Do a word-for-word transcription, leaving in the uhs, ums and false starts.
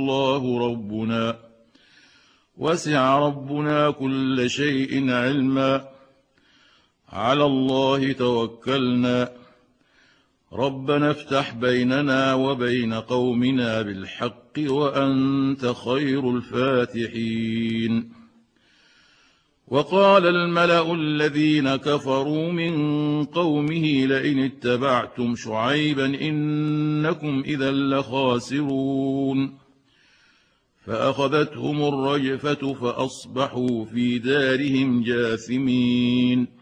الله ربنا وسع ربنا كل شيء علما على الله توكلنا ربنا افتح بيننا وبين قومنا بالحق وأنت خير الفاتحين. وقال الملأ الذين كفروا من قومه لئن اتبعتم شعيبا إنكم إذا لخاسرون فأخذتهم الرجفة فأصبحوا في دارهم جاثمين.